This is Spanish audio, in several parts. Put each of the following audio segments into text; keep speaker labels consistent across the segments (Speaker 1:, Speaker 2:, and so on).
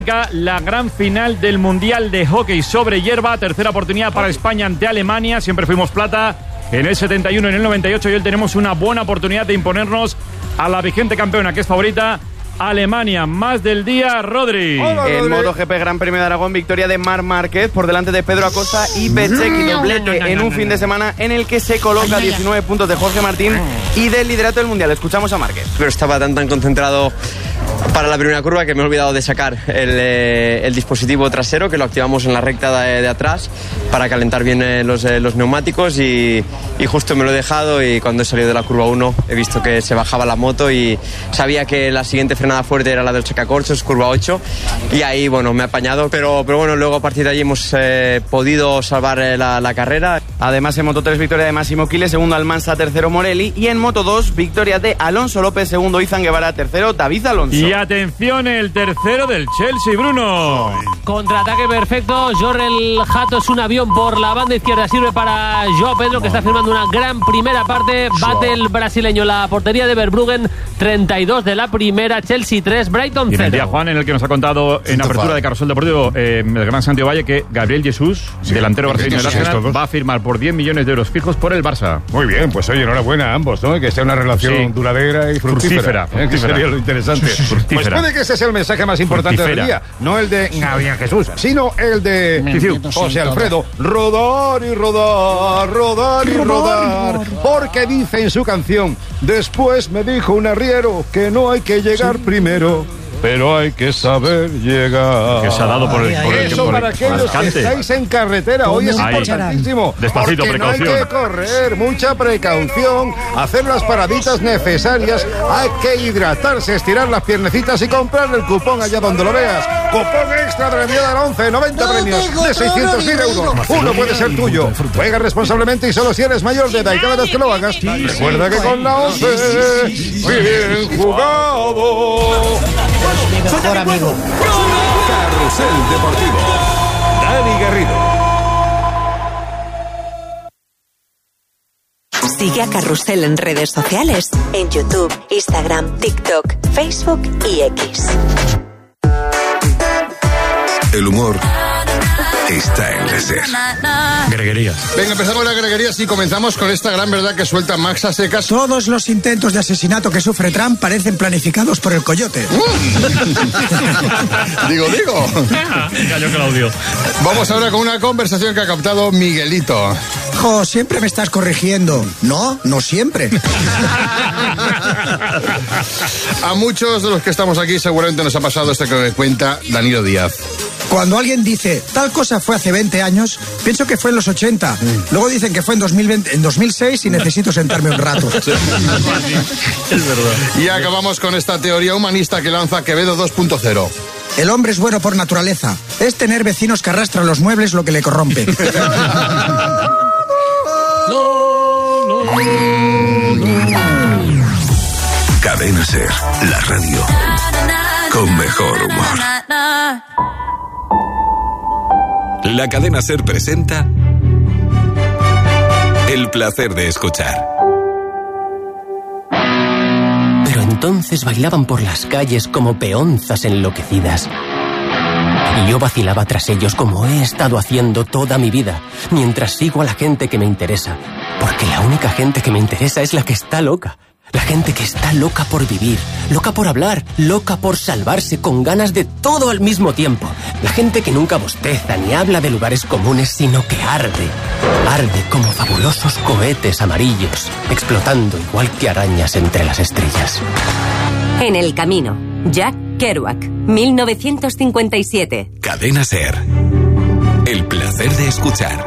Speaker 1: La gran final del Mundial de Hockey sobre hierba, tercera oportunidad para España ante Alemania. Siempre fuimos plata en el 71, en el 98 y hoy tenemos una buena oportunidad de imponernos a la vigente campeona, que es favorita, Alemania. Más del día, Rodri.
Speaker 2: En MotoGP Gran Premio de Aragón, victoria de Marc Márquez por delante de Pedro Acosta y Bezzecchi, doblete en un fin de semana en el que se coloca 19 puntos de Jorge Martín y del liderato del Mundial. Escuchamos a Márquez.
Speaker 3: Pero estaba tan concentrado para la primera curva que me he olvidado de sacar el dispositivo trasero, que lo activamos en la recta de atrás para calentar bien los neumáticos y justo me lo he dejado, y cuando he salido de la curva 1 he visto que se bajaba la moto y sabía que la siguiente frenada fuerte era la del sacacorchos, curva 8, y ahí bueno, me he apañado, pero bueno, luego a partir de allí hemos podido salvar la carrera.
Speaker 2: Además en Moto 3 victoria de Massimo Chile, segundo Almansa, tercero Morelli, y en Moto 2 victoria de Alonso López, segundo Izan Guevara, tercero David Alonso.
Speaker 1: Y atención, el tercero del Chelsea, Bruno.
Speaker 4: Contraataque perfecto, Jorrel Hato es un avión por la banda izquierda, sirve para Joao Pedro, que está firmando una gran primera parte. Bate el brasileño la portería de Verbruggen, 32 de la primera, Chelsea 3, Brighton 0.
Speaker 1: Y en el día, Juan, en el que nos ha contado en apertura de Carrusel Deportivo el gran Santiago Valle, que Gabriel Jesús, delantero brasileño del Arsenal, va a firmar por 10 millones de euros fijos por el Barça.
Speaker 5: Muy bien, pues oye, enhorabuena a ambos, ¿no? Que sea una relación duradera y fructífera. Que sería lo interesante. Pues puede que ese sea el mensaje más importante del día. No el de Gabriel Jesús, sino el de José Alfredo. Rodar y rodar, rodar y rodar. Porque dice en su canción: después me dijo un arriero que no hay que llegar primero, pero hay que saber llegar.
Speaker 1: Que se ha dado por el
Speaker 5: eso para aquellos que estáis en carretera. Hoy es importantísimo.
Speaker 1: Despacito,
Speaker 5: porque
Speaker 1: precaución.
Speaker 5: No hay que correr, mucha precaución, hacer las paraditas necesarias, hay que hidratarse, estirar las piernecitas y comprar el cupón allá donde lo veas. Cupón extra de la enviada del 11, 90 premios de 600.000 euros. Uno puede ser tuyo. Juega responsablemente y solo si eres mayor de edad, y cada vez que lo hagas, recuerda que con la 11, bien jugado.
Speaker 6: Mi mejor amigo.
Speaker 7: Carrusel Deportivo. Dani Garrido.
Speaker 8: Sigue a Carrusel en redes sociales, en YouTube, Instagram, TikTok, Facebook y X.
Speaker 7: El humor está en la SER.
Speaker 1: Greguerías.
Speaker 5: Venga, empezamos la greguería y comenzamos con esta gran verdad que suelta Max a secas.
Speaker 6: Todos los intentos de asesinato que sufre Trump parecen planificados por el coyote.
Speaker 5: Digo.
Speaker 1: Cayó Claudio.
Speaker 5: Vamos ahora con una conversación que ha captado Miguelito.
Speaker 6: Jo, siempre me estás corrigiendo. No siempre.
Speaker 5: A muchos de los que estamos aquí seguramente nos ha pasado esto que me cuenta Danilo Díaz.
Speaker 6: Cuando alguien dice, tal cosa fue hace 20 años, pienso que fue en los 80. Luego dicen que fue en 2006 y necesito sentarme un rato.
Speaker 1: Es verdad.
Speaker 5: Y acabamos con esta teoría humanista que lanza Quevedo 2.0.
Speaker 6: El hombre es bueno por naturaleza. Es tener vecinos que arrastran los muebles lo que le corrompe.
Speaker 7: Cadena SER, la radio con mejor humor. La Cadena SER presenta El placer de escuchar.
Speaker 9: Pero entonces bailaban por las calles como peonzas enloquecidas. Y yo vacilaba tras ellos como he estado haciendo toda mi vida, mientras sigo a la gente que me interesa. Porque la única gente que me interesa es la que está loca. La gente que está loca por vivir, loca por hablar, loca por salvarse, con ganas de todo al mismo tiempo. La gente que nunca bosteza ni habla de lugares comunes, sino que arde. Arde como fabulosos cohetes amarillos, explotando igual que arañas entre las estrellas.
Speaker 8: En el camino, Jack Kerouac, 1957.
Speaker 7: Cadena SER. El placer de escuchar.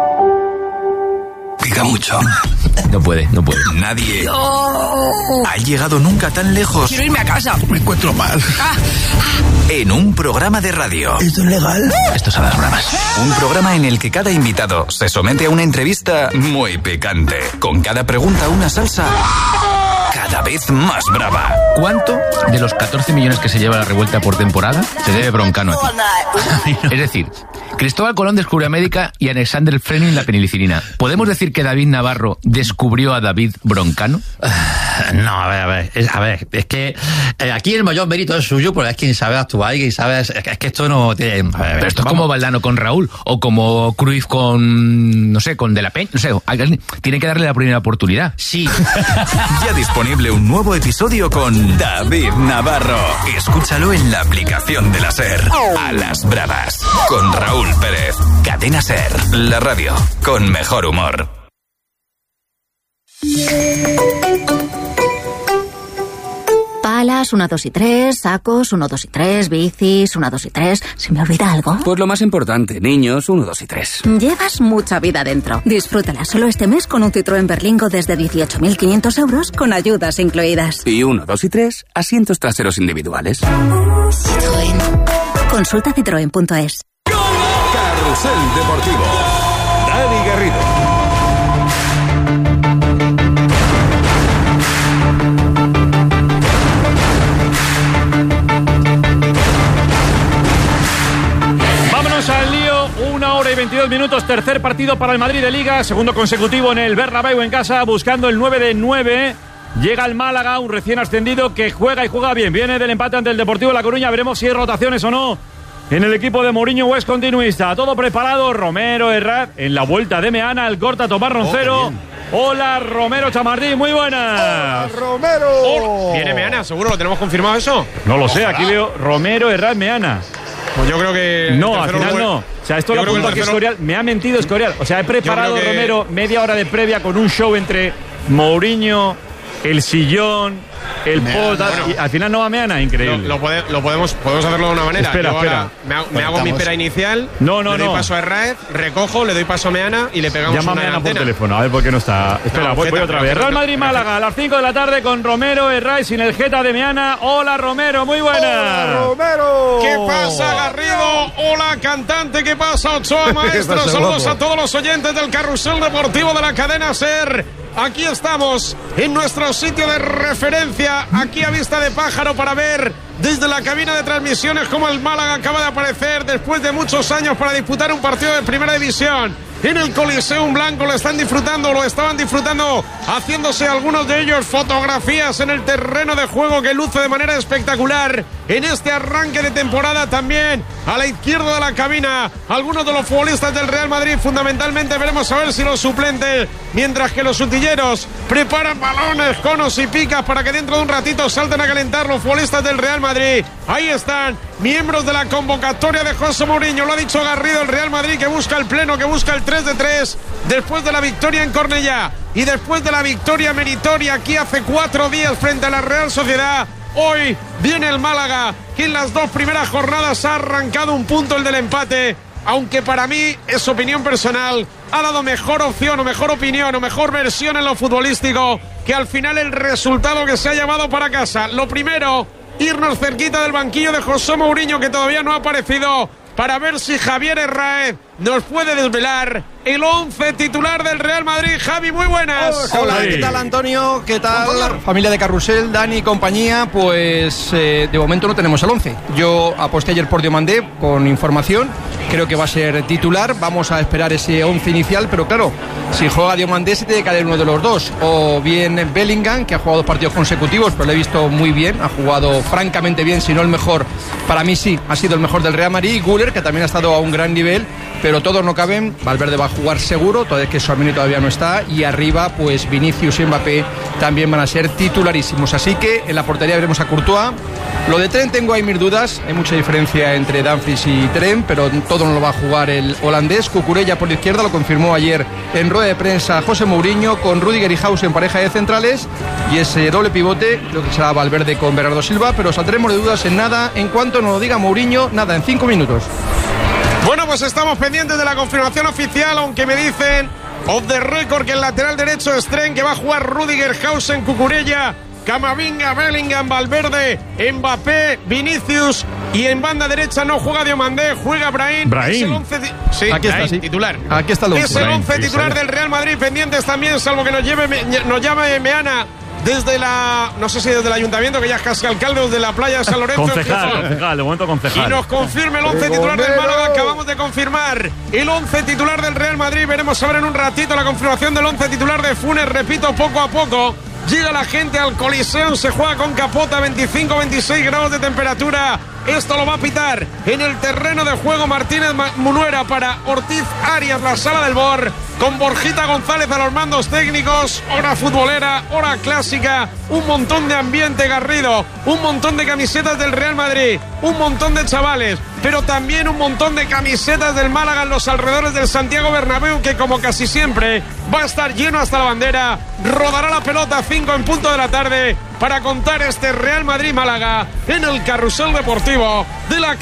Speaker 7: Pica mucho.
Speaker 9: No puede.
Speaker 7: Nadie ha llegado nunca tan lejos.
Speaker 9: Quiero irme a casa.
Speaker 7: Me encuentro mal. En un programa de radio.
Speaker 6: ¿Esto es legal?
Speaker 9: Esto son las bromas.
Speaker 7: Un programa en el que cada invitado se somete a una entrevista muy picante. Con cada pregunta una salsa cada vez más brava.
Speaker 9: ¿Cuánto de los 14 millones que se lleva la revuelta por temporada se debe Broncano a ti? Es decir, Cristóbal Colón descubrió América y Alexander Fleming la penicilina. ¿Podemos decir que David Navarro descubrió a David Broncano?
Speaker 10: No, a ver, es que aquí el mayor mérito es suyo, porque es quien sabe actuar y quien sabe... Es que esto no tiene...
Speaker 11: Pero esto es como Valdano con Raúl, o como Cruyff con, no sé, con De la Peña, no sé, tiene que darle la primera oportunidad.
Speaker 10: Sí.
Speaker 7: Ya disponible un nuevo episodio con David Navarro. Escúchalo en la aplicación de la SER. A las bravas, con Raúl Pérez. Cadena SER, la radio con mejor humor.
Speaker 12: Palas, 1, 2 y 3, sacos, 1, 2 y 3, bicis, 1, 2 y 3. ¿Se me olvida algo?
Speaker 13: Pues lo más importante, niños, 1, 2 y 3.
Speaker 12: Llevas mucha vida dentro. Disfrútala solo este mes con un Citroën Berlingo desde 18.500 euros con ayudas incluidas.
Speaker 13: Y 1, 2 y 3, asientos traseros individuales.
Speaker 12: Citroën. Consulta citroen.es.
Speaker 14: Carrusel Deportivo. Dani Garrido.
Speaker 1: Al lío, 1 hora y 22 minutos, tercer partido para el Madrid de Liga, segundo consecutivo en el Bernabéu en casa, buscando el 9 de 9. Llega el Málaga, un recién ascendido que juega y juega bien. Viene del empate ante el Deportivo La Coruña, veremos si hay rotaciones o no en el equipo de Mourinho o es continuista. Todo preparado, Romero, Herrad, en la vuelta de Meana, el corta Tomás Roncero. Hola Romero Chamardí, muy buenas.
Speaker 5: Hola Romero.
Speaker 15: Oh, viene Meana, seguro, ¿lo tenemos confirmado eso?
Speaker 1: No lo sé, aquí veo Romero, Herrad, Meana.
Speaker 15: Pues yo creo que...
Speaker 1: No, al final no. O sea, esto lo apunto aquí Escorial. Me ha mentido Escorial. O sea, he preparado, Romero, media hora de previa con un show entre Mourinho, el sillón, el post... Bueno, y al final no va Meana, increíble.
Speaker 15: Podemos hacerlo de una manera.
Speaker 1: Espera.
Speaker 15: Me hago mi pera inicial, le doy paso a Herrad, recojo, le doy paso a Meana y le pegamos
Speaker 1: llama
Speaker 15: una
Speaker 1: Meana
Speaker 15: antena.
Speaker 1: por teléfono, a ver por qué no está. Espera, voy otra vez. Real Madrid-Málaga a las 5 de la tarde con Romero, Herrad sin el Geta de Meana. Hola Romero, muy buenas.
Speaker 5: Hola Romero.
Speaker 15: ¿Qué pasa Garrido? Hola cantante, ¿qué pasa Ochoa Maestro? Saludos a todos los oyentes del Carrusel Deportivo de la cadena SER. Aquí estamos, en nuestro sitio de referencia, aquí a vista de pájaro para ver desde la cabina de transmisiones cómo el Málaga acaba de aparecer después de muchos años para disputar un partido de primera división. En el Coliseum Blanco lo estaban disfrutando, haciéndose algunos de ellos fotografías en el terreno de juego que luce de manera espectacular. En este arranque de temporada también, a la izquierda de la cabina, algunos de los futbolistas del Real Madrid, fundamentalmente veremos a ver si los suplentes, mientras que los utilleros preparan balones, conos y picas para que dentro de un ratito salten a calentar los futbolistas del Real Madrid. Ahí están, miembros de la convocatoria de José Mourinho, lo ha dicho Garrido, el Real Madrid que busca el pleno, que busca el 3-3, después de la victoria en Cornellá y después de la victoria meritoria aquí hace 4 días frente a la Real Sociedad. Hoy viene el Málaga, que en las 2 primeras jornadas ha arrancado un punto, el del empate, aunque para mí, es opinión personal, ha dado mejor opción o mejor opinión o mejor versión en lo futbolístico que al final el resultado que se ha llevado para casa. Lo primero, irnos cerquita del banquillo de José Mourinho, que todavía no ha aparecido, para ver si Javier Herrad nos puede desvelar el 11 titular del Real Madrid. Javi, muy buenas.
Speaker 16: Hola, ¿qué tal Antonio? ¿Qué tal familia de Carrusel, Dani y compañía? Pues de momento no tenemos el 11. Yo aposté ayer por Diomandé con información, creo que va a ser titular, vamos a esperar ese 11 inicial, pero claro, si juega Diomandé se tiene que caer uno de los dos, o bien Bellingham, que ha jugado 2 partidos consecutivos, pero lo he visto muy bien, ha jugado francamente bien, si no el mejor, para mí sí, ha sido el mejor del Real Madrid, y Güler, que también ha estado a un gran nivel, pero todos no caben. Valverde va a jugar seguro, todavía que Tchouaméni todavía no está, y arriba pues Vinicius y Mbappé también van a ser titularísimos, así que en la portería veremos a Courtois. Lo de Trent tengo ahí mis dudas, hay mucha diferencia entre Dumfries y Trent, pero todo no lo va a jugar el holandés. Cucurella por la izquierda, lo confirmó ayer en rueda de prensa José Mourinho, con Rüdiger y Hause en pareja de centrales, y ese doble pivote creo que será Valverde con Bernardo Silva, pero saldremos de dudas en nada, en cuanto nos lo diga Mourinho, nada, en 5 minutos.
Speaker 15: Bueno, pues estamos pendientes de la confirmación oficial, aunque me dicen off the record que el lateral derecho es Trent, que va a jugar Rüdiger, Hausen, Cucurella, Camavinga, Bellingham, Valverde, Mbappé, Vinicius, y en banda derecha no juega Diomandé, juega Brahim.
Speaker 1: Es el
Speaker 15: 11 aquí está, sí. Titular.
Speaker 16: Aquí está el 11.
Speaker 15: Es el 11 titular del Real Madrid, pendientes también, salvo que nos llame Meana desde no sé si desde el ayuntamiento, que ya es casi alcalde, desde la playa de San Lorenzo.
Speaker 1: Concejal, de momento concejal.
Speaker 15: Y nos confirme el 11 titular del Málaga. Acabamos de confirmar el 11 titular del Real Madrid. Veremos a ver en un ratito la confirmación del 11 titular de Funes. Repito, poco a poco llega la gente al Coliseum, se juega con capota, 25-26 grados de temperatura. Esto lo va a pitar en el terreno de juego Martínez Munuera para Ortiz Arias, la sala del BOR, con Borjita González a los mandos técnicos. Hora futbolera, hora clásica, un montón de ambiente, Garrido, un montón de camisetas del Real Madrid, un montón de chavales, pero también un montón de camisetas del Málaga en los alrededores del Santiago Bernabéu, que como casi siempre va a estar lleno hasta la bandera. Rodará la pelota 5 en punto de la tarde para contar este Real Madrid-Málaga en el Carrusel Deportivo de la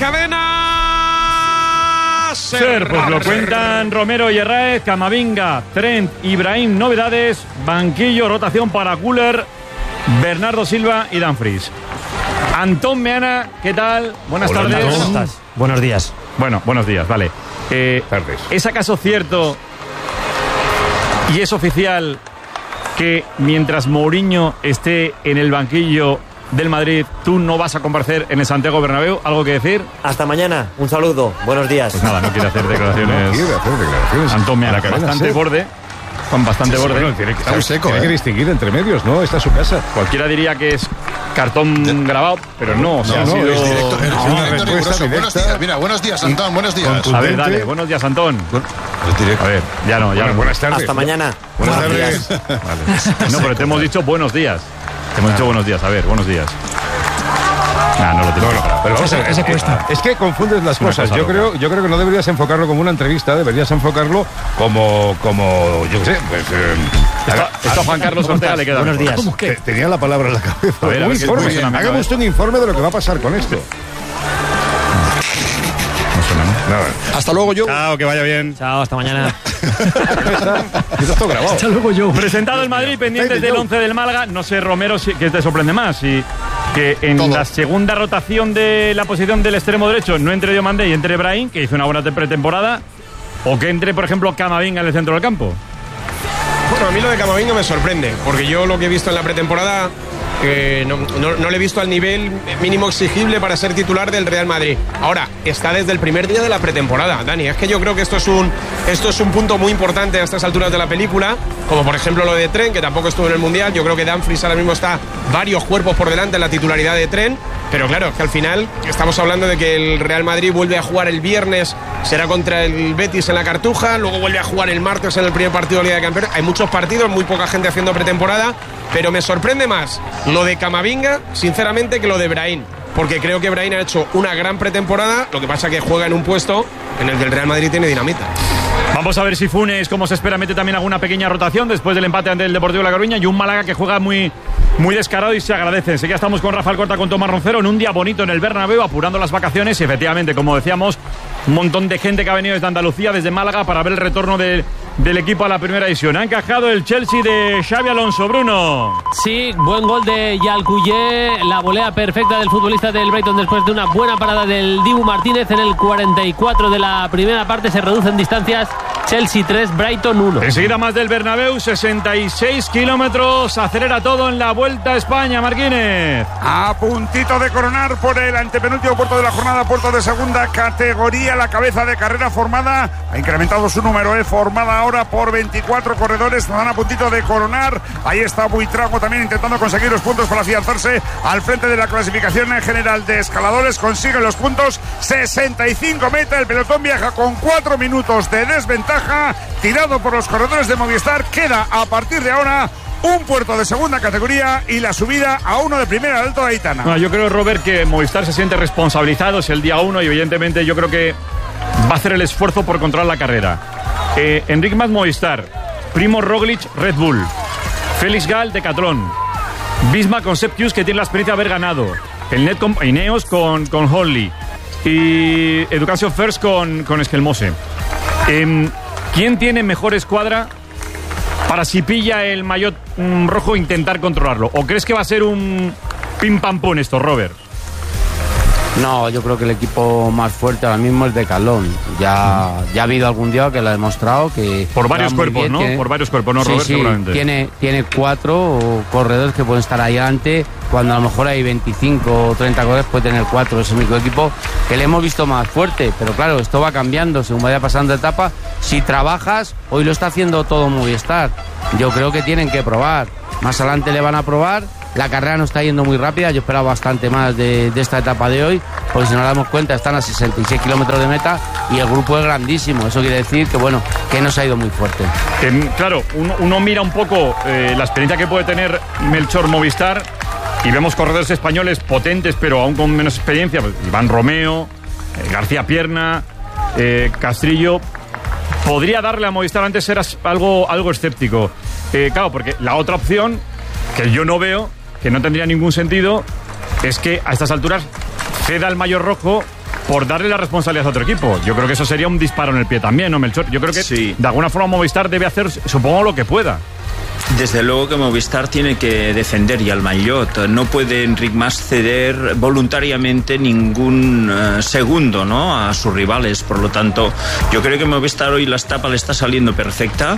Speaker 15: cadena SER.
Speaker 1: Pues lo cuentan Romero y Herráez, Camavinga, Trent, Ibrahim, novedades, banquillo, rotación para Güler, Bernardo Silva y Dumfries. Antón Meana, ¿qué tal? Buenas tardes.
Speaker 17: ¿Cómo estás? Buenos días.
Speaker 1: Bueno, buenos días, vale.
Speaker 5: Tardes.
Speaker 1: ¿Es acaso cierto y es oficial que mientras Mourinho esté en el banquillo del Madrid, tú no vas a comparecer en el Santiago Bernabéu? ¿Algo que decir?
Speaker 17: Hasta mañana. Un saludo. Buenos días.
Speaker 1: Pues nada, no quiere hacer declaraciones.
Speaker 5: No quiere hacer declaraciones.
Speaker 1: Antón Meana, bastante borde. Con bastante borde.
Speaker 5: Bueno, tiene que estar seco. Tiene que distinguir entre medios, ¿no? Esta es su casa.
Speaker 1: Cualquiera diría que es cartón grabado, pero no. O sea,
Speaker 18: no,
Speaker 1: ha sido...
Speaker 18: es directo.
Speaker 5: Una respuesta
Speaker 18: buenos días. Mira, buenos días, Antón. Buenos días.
Speaker 1: A ver, dale. Buenos días, Antón.
Speaker 18: A
Speaker 1: ver, ya no.
Speaker 5: Buenas tardes.
Speaker 17: Hasta mañana.
Speaker 5: Buenas tardes.
Speaker 1: Vale. No, pero te hemos dicho buenos días. Te hemos dicho buenos días. A ver, buenos días. No lo tengo.
Speaker 5: Pero vamos a ver, es que confundes las cosas. Yo creo que no deberías enfocarlo como una entrevista, deberías enfocarlo como yo qué sé, pues
Speaker 1: esto a Juan Carlos Ortega le queda.
Speaker 17: Buenos días.
Speaker 5: Tenía la palabra en la cabeza.
Speaker 1: A ver,
Speaker 5: hagamos usted un informe de lo que va a pasar con esto.
Speaker 18: Hasta luego, yo.
Speaker 5: Chao, que vaya bien.
Speaker 17: Chao, hasta mañana.
Speaker 5: Esto está grabado.
Speaker 17: Hasta luego, yo.
Speaker 1: Presentado el Madrid, pendientes del 11 del Málaga. No sé, Romero, ¿qué te sorprende más? Y que en la segunda rotación de la posición del extremo derecho no entre Diomandé y entre Brahim, que hizo una buena pretemporada, o que entre, por ejemplo, Camavinga en el centro del campo.
Speaker 15: Bueno, a mí lo de Camavinga me sorprende, porque yo lo que he visto en la pretemporada no le he visto al nivel mínimo exigible para ser titular del Real Madrid. Ahora, está desde el primer día de la pretemporada, Dani. Es que yo creo que esto es un punto muy importante a estas alturas de la película, como por ejemplo lo de Trent, que tampoco estuvo en el Mundial. Yo creo que Dumfries ahora mismo está varios cuerpos por delante en la titularidad de Trent, pero claro, es que al final estamos hablando de que el Real Madrid vuelve a jugar el viernes, será contra el Betis en la Cartuja, luego vuelve a jugar el martes en el primer partido de Liga de Campeones. Hay muchos partidos, muy poca gente haciendo pretemporada, pero me sorprende más lo de Camavinga, sinceramente, que lo de Brahim, porque creo que Brahim ha hecho una gran pretemporada. Lo que pasa que juega en un puesto en el que el Real Madrid tiene dinamita.
Speaker 1: Vamos a ver si Funes, como se espera, mete también alguna pequeña rotación después del empate ante el Deportivo de La Coruña, y un Málaga que juega muy descarado y se agradece. Enseguida estamos con Rafael Corta, con Tomás Roncero, en un día bonito en el Bernabéu, apurando las vacaciones, y efectivamente, como decíamos, un montón de gente que ha venido desde Andalucía, desde Málaga, para ver el retorno del equipo a la primera división. Ha encajado el Chelsea de Xabi Alonso, Bruno.
Speaker 4: Sí, buen gol de Yalcuyé, la volea perfecta del futbolista del Brighton después de una buena parada del Dibu Martínez en el 44 de la primera parte. Se reducen distancias, Chelsea 3, Brighton 1.
Speaker 1: Enseguida más del Bernabéu, 66 kilómetros, acelera todo en la Vuelta a España, Marquínez.
Speaker 19: A puntito de coronar por el antepenúltimo puerto de la jornada, puerto de segunda categoría, la cabeza de carrera formada, ha incrementado su número, formada ahora por 24 corredores, están a puntito de coronar. Ahí está Buitrago también intentando conseguir los puntos para afianzarse al frente de la clasificación en general de escaladores. Consigue los puntos, 65 meta, el pelotón viaja con 4 minutos de desventaja, tirado por los corredores de Movistar. Queda a partir de ahora un puerto de segunda categoría y la subida a uno de primera de Alto Aitana.
Speaker 1: No, yo creo, Robert, que Movistar se siente responsabilizado, es el día 1 y evidentemente yo creo que va a hacer el esfuerzo por controlar la carrera. Enric Mas, Movistar, Primo Roglic, Red Bull, Félix Gal, Decathlon, Bisma con Sepp Kuss, que tiene la experiencia de haber ganado, el Net con Ineos con Holly y Education First con Esquelmose. ¿Quién tiene mejor escuadra para, si pilla el maillot rojo, intentar controlarlo? ¿O crees que va a ser un pim pam pum esto, Robert?
Speaker 20: No, yo creo que el equipo más fuerte ahora mismo es Decathlon. Ya ha habido algún día que lo ha demostrado que...
Speaker 1: Por varios cuerpos, ¿no? Por varios cuerpos, ¿no, Robert?
Speaker 20: Sí,
Speaker 1: seguramente.
Speaker 20: Tiene 4 corredores que pueden estar ahí adelante. Cuando a lo mejor hay 25 o 30 corredores, puede tener 4. Es el único equipo que le hemos visto más fuerte. Pero claro, esto va cambiando según vaya pasando etapa. Si trabajas, hoy lo está haciendo todo Movistar. Yo creo que tienen que probar. más adelante le van a probar. La carrera no está yendo muy rápida, yo esperaba bastante más de esta etapa de hoy, porque si nos damos cuenta están a 66 kilómetros de meta y el grupo es grandísimo. Eso quiere decir que bueno, que no se ha ido muy fuerte.
Speaker 1: Claro, uno mira un poco la experiencia que puede tener Melchor Movistar y vemos corredores españoles potentes pero aún con menos experiencia, pues, Iván Romeo, García Pierna, Castrillo. Podría darle a Movistar, antes eras algo escéptico, claro, porque la otra opción que yo no veo, que no tendría ningún sentido, es que a estas alturas ceda el maillot rojo por darle la responsabilidad a otro equipo. Yo creo que eso sería un disparo en el pie también, ¿no, Melchor? Yo creo que sí, de alguna forma Movistar debe hacer, supongo, lo que pueda.
Speaker 21: Desde luego que Movistar tiene que defender ya el maillot. No puede Enric Mas ceder voluntariamente ningún segundo, ¿no?, a sus rivales. Por lo tanto, yo creo que Movistar hoy la etapa le está saliendo perfecta.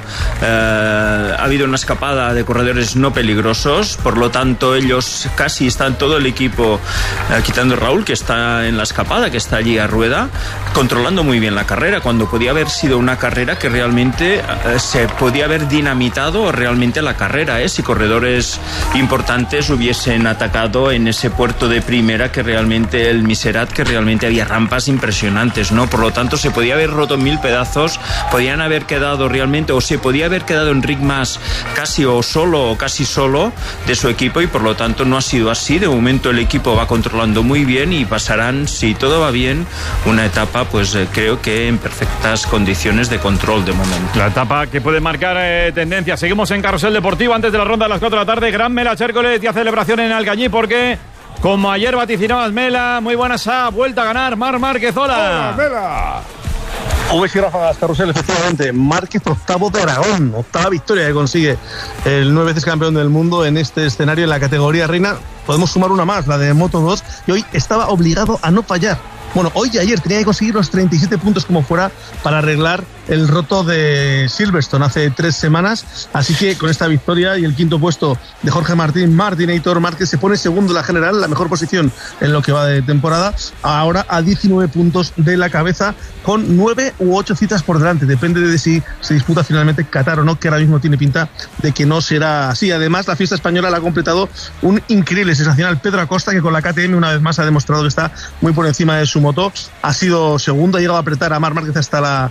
Speaker 21: Ha habido una escapada de corredores no peligrosos. Por lo tanto, ellos casi están todo el equipo, quitando Raúl, que está en la escapada, que está allí a rueda, controlando muy bien la carrera, cuando podía haber sido una carrera que realmente se podía haber dinamitado realmente la carrera, si corredores importantes hubiesen atacado en ese puerto de primera, que realmente el Miserat, que realmente había rampas impresionantes, ¿no? Por lo tanto, se podía haber roto en 1000 pedazos, podían haber quedado realmente, o se podía haber quedado Enric Mas casi o casi solo de su equipo, y por lo tanto no ha sido así. De momento el equipo va controlando muy bien y pasarán, si todo va bien, una etapa, pues creo que en perfectas condiciones de control de momento.
Speaker 1: La etapa que puede marcar tendencia. Seguimos en Carrusel Deportivo antes de la ronda a las 4 de la tarde. Gran Mela Chércoles y celebración en Alcañí, porque como ayer vaticinabas, Mela, muy buenas, ha vuelta a ganar Marc Márquez. Hola,
Speaker 19: Mela.
Speaker 22: V y ráfagas, Carrusel, efectivamente. Márquez, octavo de Aragón, octava victoria que consigue el 9 veces campeón del mundo en este escenario en la categoría reina. Podemos sumar una más, la de Moto 2, y hoy estaba obligado a no fallar. Bueno, hoy y ayer tenía que conseguir los 37 puntos como fuera para arreglar el roto de Silverstone hace 3 semanas. Así que con esta victoria y el quinto puesto de Jorge Martinator, Márquez se pone segundo en la general, la mejor posición en lo que va de temporada. Ahora a 19 puntos de la cabeza, con 9 u 8 citas por delante. Depende de si se disputa finalmente Qatar o no, que ahora mismo tiene pinta de que no será así. Además, la fiesta española la ha completado un increíble, sensacional Pedro Acosta, que con la KTM una vez más ha demostrado que está muy por encima de su moto. Ha sido segundo, ha llegado a apretar a Marc Márquez hasta la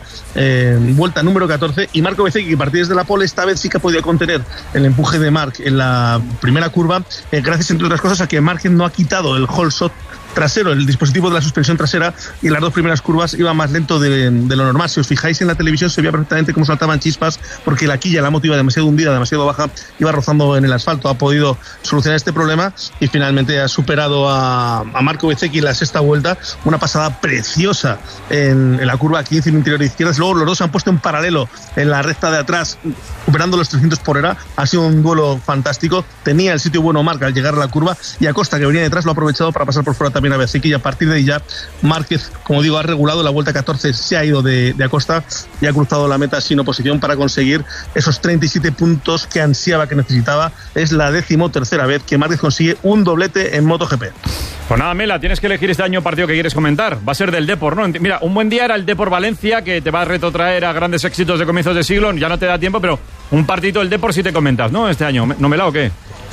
Speaker 22: vuelta número 14, y Marco Bezzecchi, que partía desde la pole, esta vez sí que ha podido contener el empuje de Marc en la primera curva, gracias entre otras cosas a que Márquez no ha quitado el whole shot trasero, el dispositivo de la suspensión trasera, y en las 2 primeras curvas iba más lento de lo normal. Si os fijáis en la televisión se veía perfectamente cómo saltaban chispas, porque la quilla, la moto iba demasiado hundida, demasiado baja, iba rozando en el asfalto. Ha podido solucionar este problema y finalmente ha superado a Marco Bezzecchi en la sexta vuelta, una pasada preciosa en la curva 15 en el interior izquierda. Luego los dos se han puesto en paralelo en la recta de atrás, superando los 300 por hora. Ha sido un duelo fantástico. Tenía el sitio bueno Marc al llegar a la curva, y Acosta, que venía detrás, lo ha aprovechado para pasar por fuera también a Bezzecchi, y a partir de ahí ya Márquez, como digo, ha regulado. La vuelta 14 se ha ido de Acosta y ha cruzado la meta sin oposición para conseguir esos 37 puntos que ansiaba, que necesitaba. Es la 13ª vez que Márquez consigue un doblete en MotoGP.
Speaker 1: Pues nada, Mela, tienes que elegir este año partido que quieres comentar. Va a ser del Depor, ¿no? Mira, un buen día era el Depor Valencia, que te va a retrotraer a grandes éxitos de comienzos de siglo. Ya no te da tiempo, pero un partidito del Depor sí te comentas, ¿no? Este año, ¿no, Mela, o qué?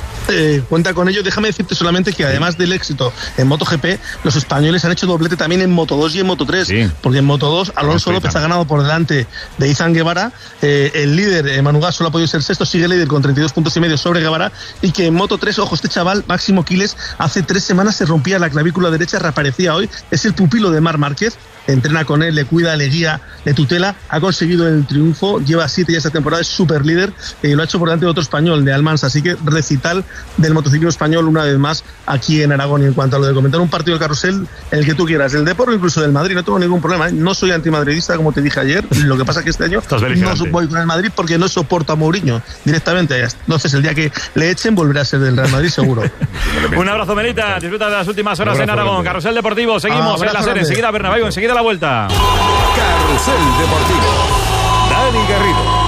Speaker 22: Cuenta con ello. Déjame decirte solamente que además del éxito en MotoGP, los españoles han hecho doblete también en Moto2 y en Moto3, porque en Moto2 Alonso López ha ganado por delante de Izan Guevara. El líder Manu Gas solo ha podido ser sexto, sigue líder con 32 puntos y medio sobre Guevara. Y que en Moto3, ojo, este chaval Máximo Quiles, hace 3 semanas se rompía la clavícula derecha, reaparecía hoy, es el pupilo de Marc Márquez, entrena con él, le cuida, le guía, le tutela, ha conseguido el triunfo, lleva 7 ya esta temporada, es súper líder, y lo ha hecho por delante de otro español, de Almansa. Así que recital del motociclismo español una vez más aquí en Aragón. Y en cuanto a lo de comentar un partido del Carrusel, el que tú quieras, del Depor o incluso del Madrid, no tengo ningún problema, ¿eh? No soy antimadridista, como te dije ayer. Lo que pasa es que este año no voy con el Madrid porque no soporto a Mourinho directamente. Entonces el día que le echen volverá a ser del Real Madrid seguro.
Speaker 1: Un abrazo, Melita, disfruta de las últimas horas en Aragón. Carrusel Deportivo, seguimos en la serie, enseguida Bernabéu, enseguida la vuelta.
Speaker 14: Carrusel Deportivo, Dani Garrido.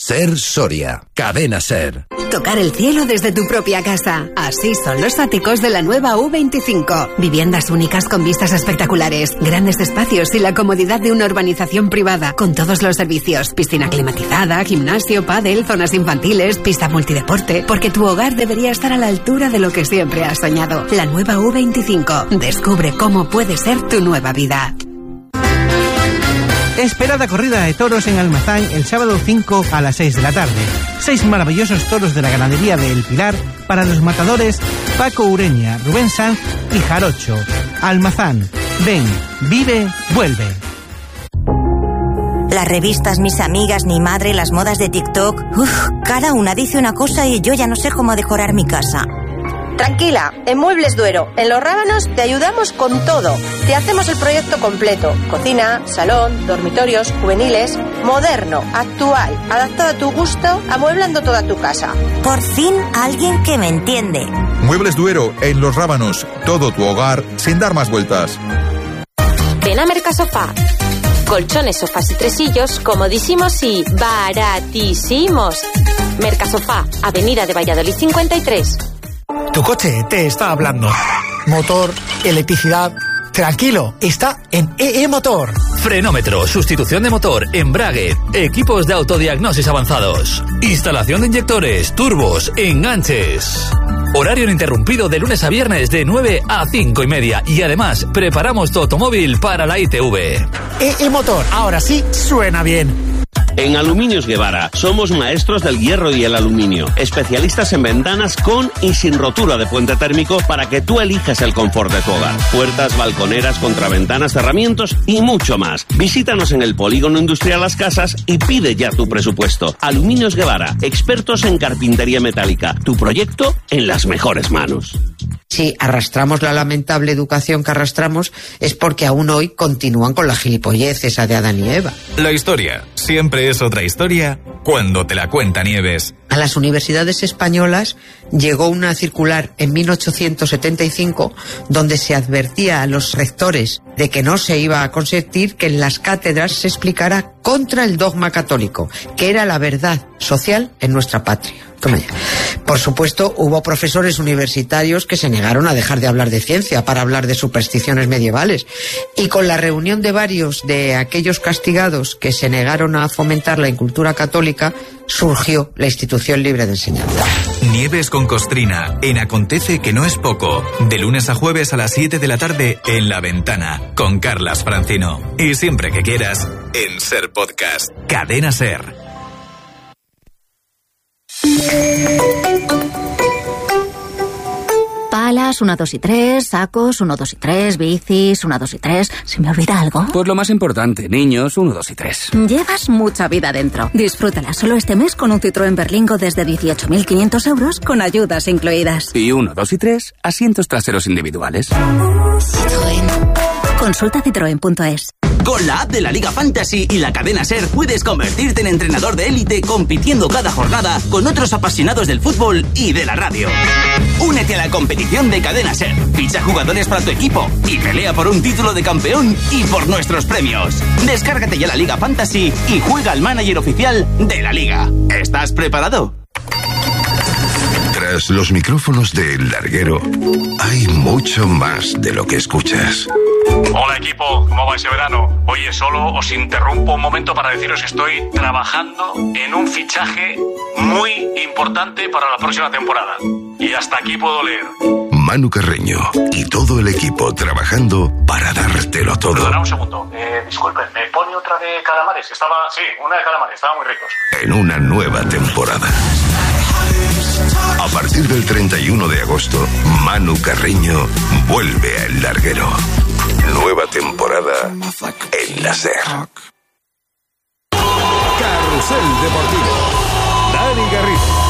Speaker 2: Ser Soria. Cadena Ser.
Speaker 3: Tocar el cielo desde tu propia casa. Así son los áticos de la nueva U25. Viviendas únicas con vistas espectaculares, grandes espacios y la comodidad de una urbanización privada, con todos los servicios. Piscina climatizada, gimnasio, pádel, zonas infantiles, pista multideporte. Porque tu hogar debería estar a la altura de lo que siempre has soñado. La nueva U25. Descubre cómo puede ser tu nueva vida.
Speaker 23: Esperada corrida de toros en Almazán el sábado 5 a las 6 de la tarde. 6 maravillosos toros de la ganadería de El Pilar para los matadores Paco Ureña, Rubén Sanz y Jarocho. Almazán. Ven, vive, vuelve.
Speaker 24: Las revistas, mis amigas, mi madre, las modas de TikTok. Cada una dice una cosa y yo ya no sé cómo decorar mi casa.
Speaker 25: Tranquila, en Muebles Duero, en Los Rábanos te ayudamos con todo. Te hacemos el proyecto completo. Cocina, salón, dormitorios, juveniles, moderno, actual, adaptado a tu gusto, amueblando toda tu casa.
Speaker 24: Por fin alguien que me entiende.
Speaker 26: Muebles Duero, en Los Rábanos, todo tu hogar sin dar más vueltas.
Speaker 27: Ven a Mercasofá. Colchones, sofás y tresillos comodísimos y baratísimos. Mercasofá, Avenida de Valladolid 53.
Speaker 28: Tu coche te está hablando. Motor, electricidad. Tranquilo, está en EE Motor.
Speaker 29: Frenómetro, sustitución de motor, embrague, equipos de autodiagnosis avanzados, instalación de inyectores, turbos, enganches. Horario ininterrumpido de lunes a viernes de 9 a 5 y media. Y además, preparamos tu automóvil para la ITV.
Speaker 28: EE Motor, ahora sí, suena bien.
Speaker 30: En Aluminios Guevara somos maestros del hierro y el aluminio, especialistas en ventanas con y sin rotura de puente térmico para que tú elijas el confort de tu hogar. Puertas, balconeras, contraventanas, cerramientos y mucho más. Visítanos en el Polígono Industrial Las Casas y pide ya tu presupuesto. Aluminios Guevara, expertos en carpintería metálica. Tu proyecto en las mejores manos.
Speaker 31: Si arrastramos la lamentable educación que arrastramos es porque aún hoy continúan con la gilipollez esa de Adán y Eva.
Speaker 32: La historia siempre es otra historia cuando te la cuenta Nieves.
Speaker 31: A las universidades españolas llegó una circular en 1875 donde se advertía a los rectores de que no se iba a consentir que en las cátedras se explicara contra el dogma católico, que era la verdad social en nuestra patria. Por supuesto, hubo profesores universitarios que se negaron a dejar de hablar de ciencia para hablar de supersticiones medievales. Y con la reunión de varios de aquellos castigados que se negaron a fomentar la incultura católica, surgió la Institución Libre de Enseñanza.
Speaker 32: Nieves con Costrina, en Acontece que no es poco. De lunes a jueves a las 7 de la tarde en La Ventana, con Carlas Francino. Y siempre que quieras, en Ser Podcast. Cadena Ser.
Speaker 12: Palas, 1, 2 y 3, sacos, 1, 2 y 3, bicis, 1, 2 y 3. ¿Se me olvida algo?
Speaker 13: Pues lo más importante, niños, 1, 2 y 3.
Speaker 12: Llevas mucha vida dentro. Disfrútala solo este mes con un Citroën Berlingo desde 18.500 euros con ayudas incluidas.
Speaker 13: Y 1, 2 y 3, asientos traseros individuales.
Speaker 12: Citroën. Consulta citroen.es.
Speaker 33: Con la app de la Liga Fantasy y la cadena SER puedes convertirte en entrenador de élite compitiendo cada jornada con otros apasionados del fútbol y de la radio. Únete a la competición de cadena SER, ficha jugadores para tu equipo y pelea por un título de campeón y por nuestros premios. Descárgate ya la Liga Fantasy y juega al manager oficial de la Liga. ¿Estás preparado?
Speaker 34: Tras los micrófonos de El Larguero hay mucho más de lo que escuchas.
Speaker 35: Hola equipo, ¿cómo va ese verano? Oye, solo os interrumpo un momento para deciros que estoy trabajando en un fichaje muy importante para la próxima temporada. Y hasta aquí puedo leer.
Speaker 34: Manu Carreño y todo el equipo trabajando para dártelo todo.
Speaker 35: Perdona un segundo, disculpen, ¿me pone otra de calamares? Sí, una de calamares, estaban muy ricos.
Speaker 34: En una nueva temporada. A partir del 31 de agosto, Manu Carreño vuelve a El Larguero. Nueva temporada en la SER.
Speaker 14: Carrusel Deportivo. Dani Garrido.